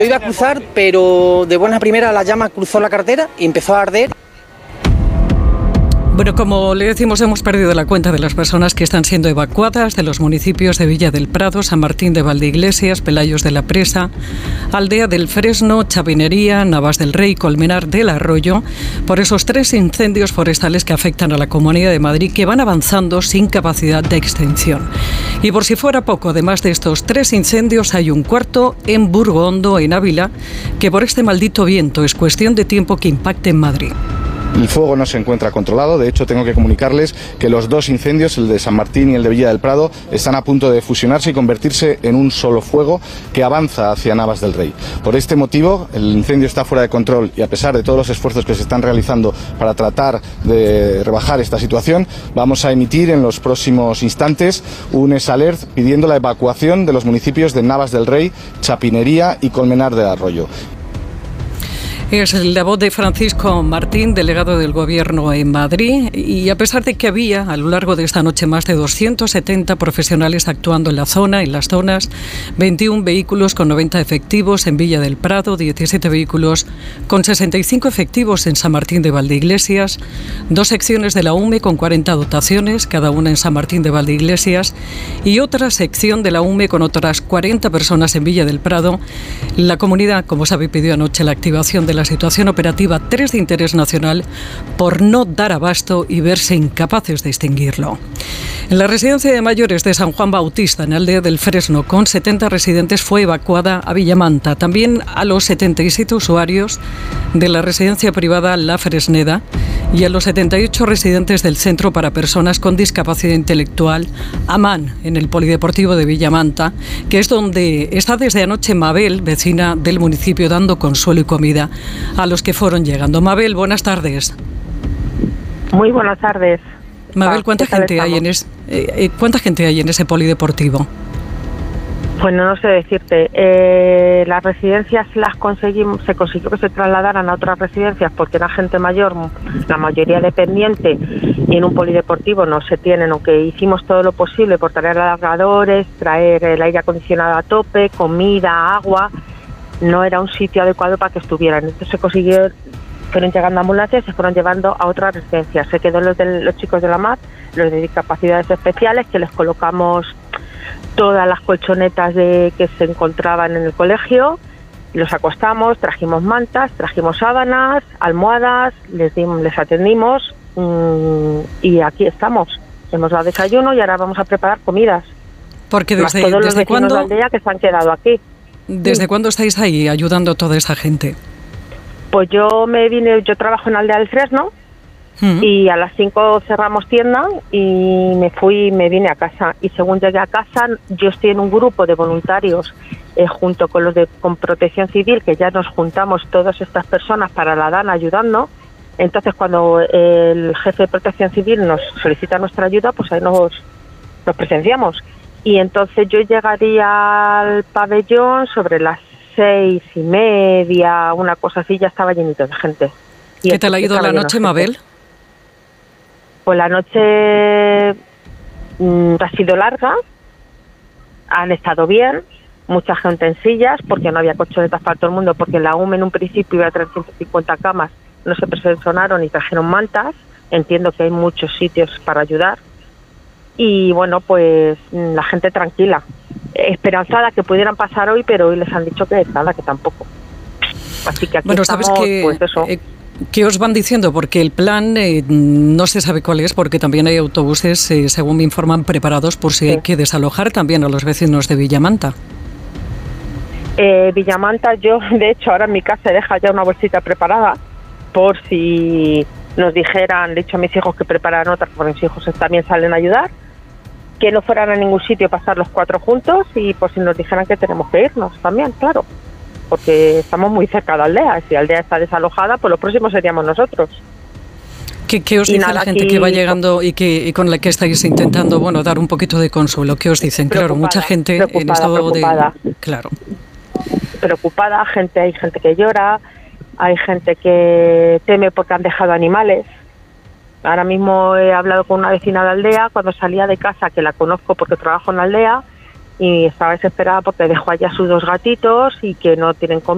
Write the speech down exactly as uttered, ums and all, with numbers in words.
Iba a cruzar, pero de buena primera la llama cruzó la carretera y empezó a arder. Bueno, como le decimos, hemos perdido la cuenta de las personas que están siendo evacuadas de los municipios de Villa del Prado, San Martín de Valdeiglesias, Pelayos de la Presa, Aldea del Fresno, Chapinería, Navas del Rey, Colmenar del Arroyo, por esos tres incendios forestales que afectan a la Comunidad de Madrid, que van avanzando sin capacidad de extinción. Y por si fuera poco, además de estos tres incendios, hay un cuarto en Burgondo, en Ávila, que por este maldito viento es cuestión de tiempo que impacte en Madrid. El fuego no se encuentra controlado, de hecho tengo que comunicarles que los dos incendios, el de San Martín y el de Villa del Prado, están a punto de fusionarse y convertirse en un solo fuego que avanza hacia Navas del Rey. Por este motivo, el incendio está fuera de control y a pesar de todos los esfuerzos que se están realizando para tratar de rebajar esta situación, vamos a emitir en los próximos instantes un S alert pidiendo la evacuación de los municipios de Navas del Rey, Chapinería y Colmenar del Arroyo. Es la voz de Francisco Martín, delegado del Gobierno en Madrid, y a pesar de que había a lo largo de esta noche más de doscientos setenta profesionales actuando en la zona, en las zonas, veintiún vehículos con noventa efectivos en Villa del Prado, diecisiete vehículos con sesenta y cinco efectivos en San Martín de Valdeiglesias, dos secciones de la U M E con cuarenta dotaciones, cada una en San Martín de Valdeiglesias, y otra sección de la U M E con otras cuarenta personas en Villa del Prado. La comunidad, como sabe, pidió anoche la activación de la situación operativa tres de interés nacional por no dar abasto y verse incapaces de extinguirlo. En la residencia de mayores de San Juan Bautista, en Aldea del Fresno, con setenta residentes, fue evacuada a Villamanta. También a los setenta y siete usuarios de la residencia privada La Fresneda y a los setenta y ocho residentes del Centro para Personas con Discapacidad Intelectual, AMAN, en el Polideportivo de Villamanta, que es donde está desde anoche Mabel, vecina del municipio, dando consuelo y comida a los que fueron llegando. Mabel, buenas tardes. Muy buenas tardes. Mabel, ¿cuánta gente hay en es, eh, cuánta gente hay en ese polideportivo? Bueno, no sé decirte. Eh, las residencias las conseguimos, se consiguió que se trasladaran a otras residencias porque era gente mayor, la mayoría dependiente, y en un polideportivo no se tienen, aunque hicimos todo lo posible por traer alargadores, traer el aire acondicionado a tope, comida, agua. No era un sitio adecuado para que estuvieran. Entonces se consiguió, fueron llegando ambulancias y se fueron llevando a otras residencias. Se quedó los, de, los chicos de la M A D, los de discapacidades especiales, que les colocamos todas las colchonetas de, que se encontraban en el colegio, los acostamos, trajimos mantas, trajimos sábanas, almohadas, les, dimos, les atendimos mmm, y aquí estamos. Hemos dado desayuno y ahora vamos a preparar comidas. Porque desde, Más todos los ¿desde vecinos cuándo? de la aldea que se han quedado aquí. ¿Desde sí. cuándo estáis ahí ayudando a toda esa gente? Pues yo me vine, yo trabajo en Aldea del Fresno mm. y a las cinco cerramos tienda y me fui, me vine a casa. Y según llegué a casa, yo estoy en un grupo de voluntarios eh, junto con los de con Protección Civil, que ya nos juntamos todas estas personas para la DAN ayudando. Entonces, cuando el jefe de Protección Civil nos solicita nuestra ayuda, pues ahí nos, nos presenciamos. Y entonces yo llegaría al pabellón sobre las seis y media, una cosa así, ya estaba llenito de gente. Y ¿Qué tal ha ido la noche, Mabel? Pues la noche mmm, ha sido larga, han estado bien, mucha gente en sillas, porque no había colchonetas para todo el mundo, porque la U M E en un principio iba a traer ciento cincuenta camas, no se personaron y trajeron mantas. Entiendo que hay muchos sitios para ayudar. Y bueno, pues la gente tranquila, esperanzada que pudieran pasar hoy, pero hoy les han dicho que nada, que tampoco. Así que aquí bueno, estamos, ¿sabes qué, pues eso. Eh, ¿Qué os van diciendo? Porque el plan eh, no se sabe cuál es, porque también hay autobuses, eh, según me informan, preparados por si sí. hay que desalojar también a los vecinos de Villamanta. Eh, Villamanta, yo de hecho ahora en mi casa he dejado ya una bolsita preparada por si nos dijeran, de hecho a mis hijos que prepararan otras, porque mis hijos también salen a ayudar, que no fueran a ningún sitio a pasar los cuatro juntos y por si nos dijeran que tenemos que irnos también, claro, porque estamos muy cerca de la aldea. Si la aldea está desalojada, pues los próximos seríamos nosotros. ¿Qué, qué os y dice nada, la gente aquí, que va llegando y que y con la que estáis intentando, bueno, dar un poquito de consuelo? ¿Qué os dicen? Claro, mucha gente en estado preocupada. de... Claro. Preocupada, gente, hay gente que llora, hay gente que teme porque han dejado animales. Ahora mismo he hablado con una vecina de la aldea cuando salía de casa, que la conozco porque trabajo en la aldea, y estaba desesperada porque dejó allá sus dos gatitos y que no tienen comida.